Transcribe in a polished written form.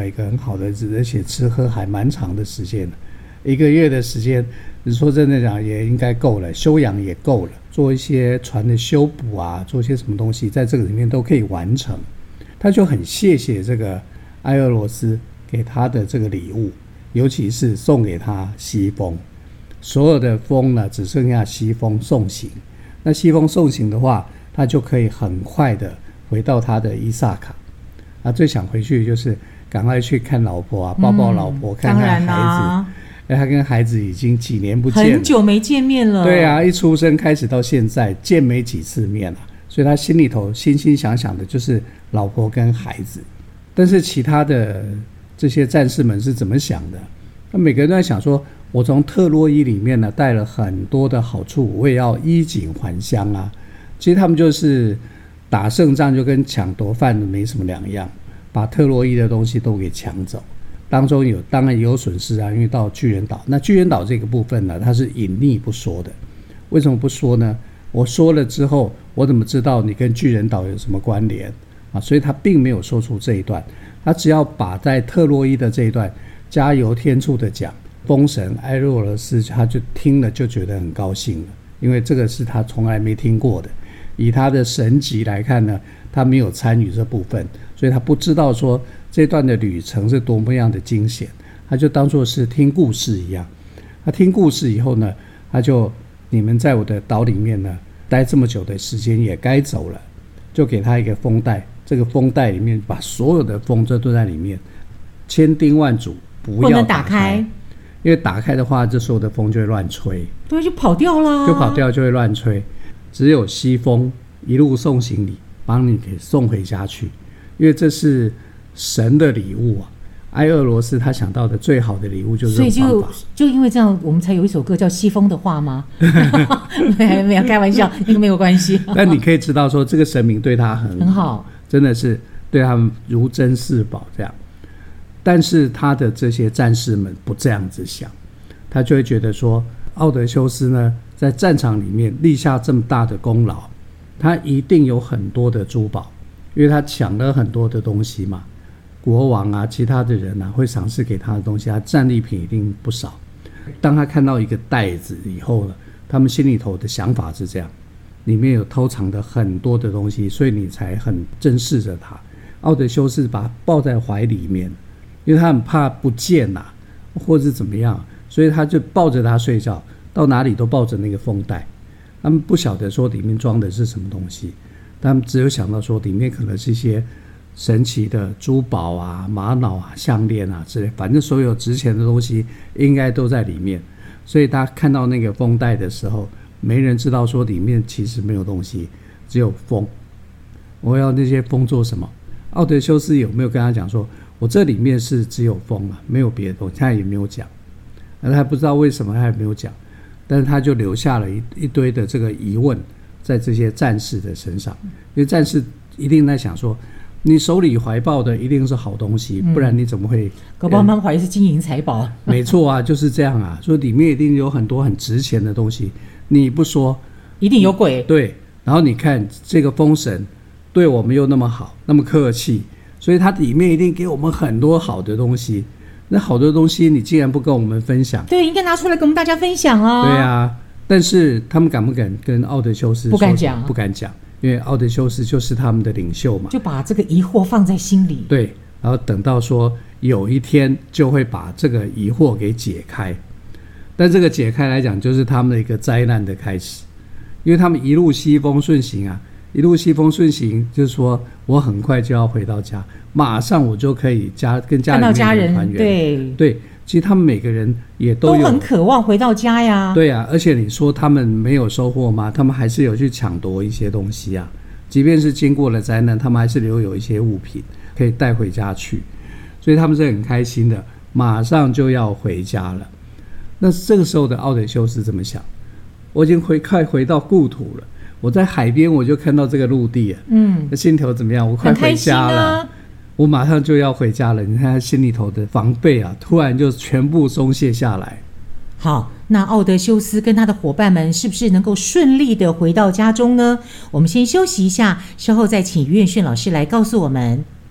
了一个很好的日子，而且吃喝还蛮长的时间1个月的时间，说真的讲也应该够了，休养也够了，做一些船的修补啊，做一些什么东西在这个里面都可以完成。他就很谢谢这个埃俄罗斯给他的这个礼物，尤其是送给他西风，所有的风呢只剩下西风送行。那西风送行的话，他就可以很快的回到他的伊萨卡。最想回去就是赶快去看老婆啊，抱抱老婆，看看孩子。他跟孩子已经几年不见了， 很久没见面了。 对啊，一出生开始到现在见没几次面了，所以他心里头心想想的就是老婆跟孩子。但是其他的这些战士们是怎么想的？那每个人都在想说，我从特洛伊里面呢带了很多的好处，我也要衣锦还乡啊。其实他们就是打胜仗就跟抢夺饭没什么两样，把特洛伊的东西都给抢走。当中当然也有损失啊，因为到巨人岛，那巨人岛这个部分呢，它是隐匿不说的。为什么不说呢？我说了之后，我怎么知道你跟巨人岛有什么关联啊？所以他并没有说出这一段，他只要把在特洛伊的这一段加油添醋的讲，风神埃洛罗斯他就听了就觉得很高兴了，因为这个是他从来没听过的。以他的神级来看呢，他没有参与这部分，所以他不知道说这段的旅程是多么样的惊险，他就当作是听故事一样。他听故事以后呢，他就你们在我的岛里面呢待这么久的时间也该走了，就给他一个风袋，这个风袋里面把所有的风都在里面，千叮万嘱不要打开，因为打开的话，这所有的风就会乱吹， 对，就跑掉了， 就会乱吹。只有西风一路送行李，帮你给送回家去，因为这是神的礼物啊。埃俄罗斯他想到的最好的礼物就是这种方法， 所以就因为这样，我们才有一首歌叫《西风的话》吗？没有开玩笑，那个没有关系。 但你可以知道说，这个神明对他很好，真的是对他们如珍似宝这样。但是他的这些战士们不这样子想，他就会觉得说，奥德修斯呢，在战场里面立下这么大的功劳，他一定有很多的珠宝，因为他抢了很多的东西嘛。国王啊，其他的人啊，会赏识给他的东西，他战利品一定不少。当他看到一个袋子以后呢，他们心里头的想法是这样，里面有偷藏的很多的东西，所以你才很珍视着他。奥德修斯把他抱在怀里面，因为他很怕不见啊，或是怎么样，所以他就抱着他睡觉，到哪里都抱着那个风袋。他们不晓得说里面装的是什么东西，他们只有想到说里面可能是一些神奇的珠宝啊、玛瑙啊、项链啊之类，反正所有值钱的东西应该都在里面。所以他看到那个风袋的时候，没人知道说里面其实没有东西，只有风。我要那些风做什么？奥德修斯有没有跟他讲说，我这里面是只有风啊，没有别的东西？他也没有讲，他不知道为什么他也没有讲，但是他就留下了一堆的这个疑问在这些战士的身上，因为战士一定在想说，你手里怀抱的一定是好东西，不然你怎么会？ 搞不好他们怀疑是金银财宝。 没错啊，就是这样啊，说里面一定有很多很值钱的东西，你不说， 一定有鬼。 对，然后你看这个风神对我们又那么好，那么客气，所以它里面一定给我们很多好的东西。那好多东西你竟然不跟我们分享， 对，应该拿出来跟我们大家分享啊。 对啊，但是他们敢不敢跟奥德修斯说？ 不敢讲， 不敢讲。因为奥德修斯就是他们的领袖嘛， 就把这个疑惑放在心里。 对，然后等到说有一天就会把这个疑惑给解开，但这个解开来讲就是他们的一个灾难的开始，因为他们一路西风顺行啊，一路西风顺行，就是说我很快就要回到家，马上我就可以跟家里面人团圆。对，其实他们每个人也都很渴望回到家呀。 对啊，而且你说他们没有收获吗？他们还是有去抢夺一些东西啊。即便是经过了灾难，他们还是留有一些物品可以带回家去，所以他们是很开心的，马上就要回家了。那这个时候的奥德修斯怎么想？我已经快回到故土了，我在海边我就看到这个陆地了，那心头怎么样？我快回家了。我马上就要回家了，你看他心里头的防备啊，突然就全部松懈下来。 好，那奥德修斯跟他的伙伴们是不是能够顺利的回到家中呢？我们先休息一下，稍后再请于远炫老师来告诉我们。